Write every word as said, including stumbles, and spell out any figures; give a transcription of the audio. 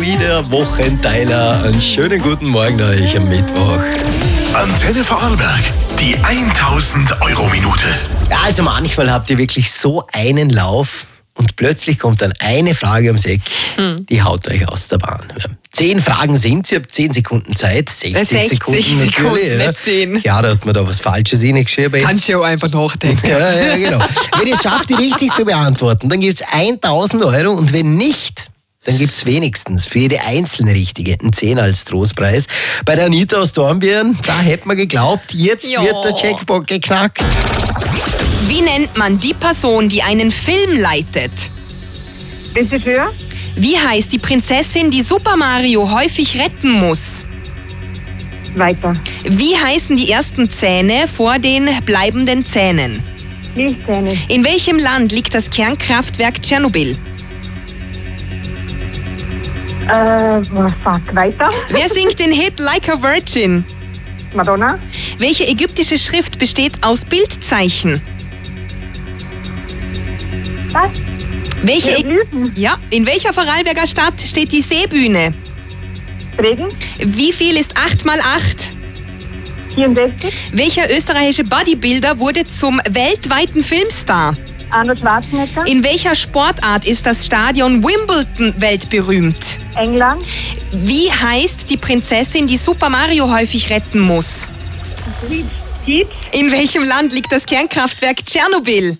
wieder Wochenteiler. Einen schönen guten Morgen euch am Mittwoch. Antenne Vorarlberg, die tausend Euro Minute. Ja, also manchmal habt ihr wirklich so einen Lauf und plötzlich kommt dann eine Frage ums Eck, hm. die haut euch aus der Bahn. Zehn Fragen sind, ihr habt zehn Sekunden Zeit, sechzig, sechzig Sekunden natürlich. Sekunden, Ja. nicht zehn. Ja, da hat man da was Falsches reingeschrieben. Kannst du ja auch einfach nachdenken. Ja, ja, genau. Wenn ihr es schafft, die richtig zu beantworten, dann gibt es tausend Euro und wenn nicht, dann gibt es wenigstens für jede einzelne Richtige einen Zehner als Trostpreis. Bei der Anita aus Dornbirn, da hätte man geglaubt, jetzt Jo. wird der Jackpot geknackt. Wie nennt man die Person, die einen Film leitet? Regisseur, Wie heißt die Prinzessin, die Super Mario häufig retten muss? weiter. Wie heißen die ersten Zähne vor den bleibenden Zähnen? Milchzähne, In welchem Land liegt das Kernkraftwerk Tschernobyl? äh, oh, fuck, weiter. Wer singt den Hit Like a Virgin? Madonna, Welche ägyptische Schrift besteht aus Bildzeichen? was? Welche Ä- Hieroglyphen, ja, in welcher Vorarlberger Stadt steht die Seebühne? Regen, Wie viel ist acht mal acht? vierundsechzig, Welcher österreichische Bodybuilder wurde zum weltweiten Filmstar? Arnold Schwarzenegger, In welcher Sportart ist das Stadion Wimbledon weltberühmt? England, Wie heißt die Prinzessin, die Super Mario häufig retten muss? Peach, In welchem Land liegt das Kernkraftwerk Tschernobyl?